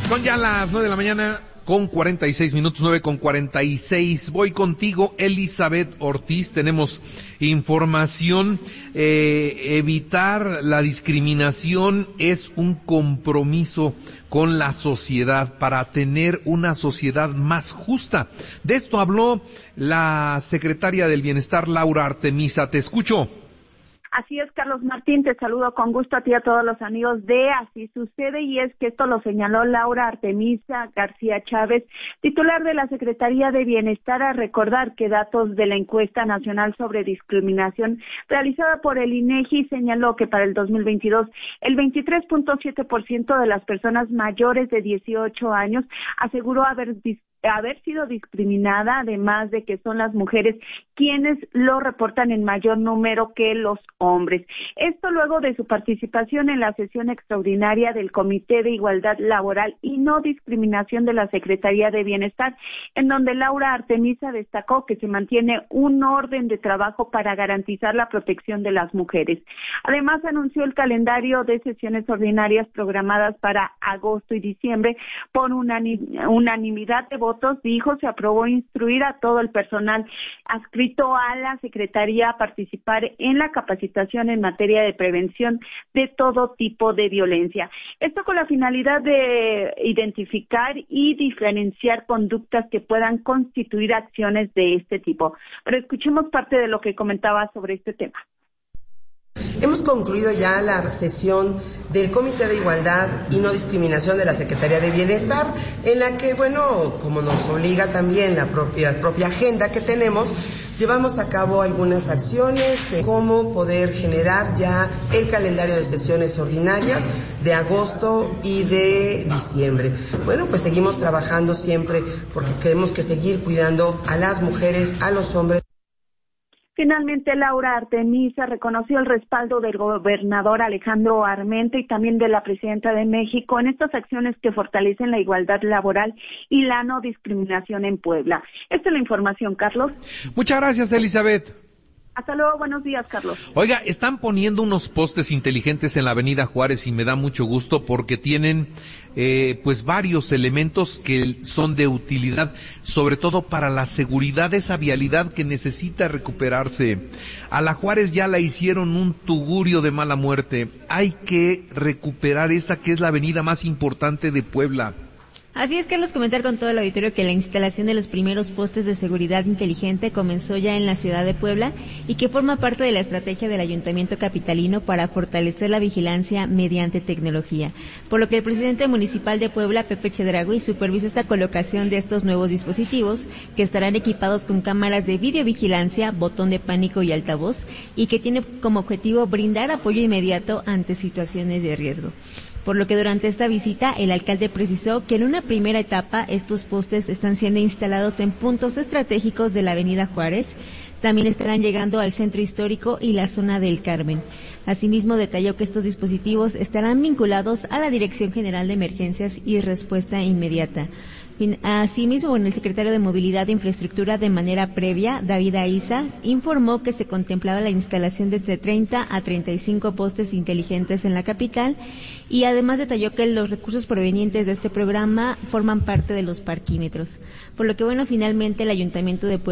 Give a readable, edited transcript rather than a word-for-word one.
Son ya las 9 de la mañana con 46 minutos, 9:46. Voy contigo, Elizabeth Ortiz. Tenemos información. Evitar la discriminación es un compromiso con la sociedad para tener una sociedad más justa. De esto habló la secretaria del Bienestar, Laura Artemisa. Te escucho. Así es, Carlos Martín, te saludo con gusto a ti y a todos los amigos de Así Sucede, y es que esto lo señaló Laura Artemisa García Chávez, titular de la Secretaría de Bienestar, a recordar que datos de la encuesta nacional sobre discriminación realizada por el INEGI señaló que para el 2022 el 23.7% de las personas mayores de 18 años aseguró haber sido discriminada, además de que son las mujeres quienes lo reportan en mayor número que los hombres. Esto luego de su participación en la sesión extraordinaria del Comité de Igualdad Laboral y No Discriminación de la Secretaría de Bienestar, en donde Laura Artemisa destacó que se mantiene un orden de trabajo para garantizar la protección de las mujeres. Además, anunció el calendario de sesiones ordinarias programadas para agosto y diciembre. Por unanimidad de votos, dijo, se aprobó instruir a todo el personal adscrito a la Secretaría a participar en la capacitación en materia de prevención de todo tipo de violencia. Esto con la finalidad de identificar y diferenciar conductas que puedan constituir acciones de este tipo. Pero escuchemos parte de lo que comentaba sobre este tema. Hemos concluido ya la sesión del Comité de Igualdad y No Discriminación de la Secretaría de Bienestar, en la que, como nos obliga también la propia agenda que tenemos, llevamos a cabo algunas acciones, cómo poder generar ya el calendario de sesiones ordinarias de agosto y de diciembre. Pues seguimos trabajando siempre porque queremos que seguir cuidando a las mujeres, a los hombres. Finalmente, Laura Artemisa reconoció el respaldo del gobernador Alejandro Armenta y también de la presidenta de México en estas acciones que fortalecen la igualdad laboral y la no discriminación en Puebla. Esta es la información, Carlos. Muchas gracias, Elizabeth. Hasta luego, buenos días, Carlos. Oiga, están poniendo unos postes inteligentes en la Avenida Juárez y me da mucho gusto porque tienen varios elementos que son de utilidad, sobre todo para la seguridad de esa vialidad que necesita recuperarse. A la Juárez ya la hicieron un tugurio de mala muerte. Hay que recuperar esa que es la avenida más importante de Puebla. Así es, Carlos, comentar con todo el auditorio que la instalación de los primeros postes de seguridad inteligente comenzó ya en la ciudad de Puebla y que forma parte de la estrategia del Ayuntamiento capitalino para fortalecer la vigilancia mediante tecnología. Por lo que el presidente municipal de Puebla, Pepe Chedraui, supervisó esta colocación de estos nuevos dispositivos que estarán equipados con cámaras de videovigilancia, botón de pánico y altavoz, y que tiene como objetivo brindar apoyo inmediato ante situaciones de riesgo. Por lo que durante esta visita el alcalde precisó que en una primera etapa estos postes están siendo instalados en puntos estratégicos de la avenida Juárez. También estarán llegando al centro histórico y la zona del Carmen. Asimismo, detalló que estos dispositivos estarán vinculados a la Dirección General de Emergencias y Respuesta Inmediata. Asimismo, el secretario de Movilidad e Infraestructura, de manera previa, David Aiza, informó que se contemplaba la instalación de entre 30 a 35 postes inteligentes en la capital y además detalló que los recursos provenientes de este programa forman parte de los parquímetros. Por lo que, finalmente el Ayuntamiento de Puebla